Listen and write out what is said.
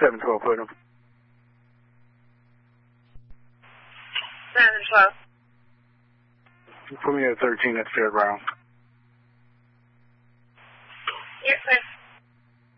712 Putnam. 712. Put me at 13 at Fairground. Yes, sir.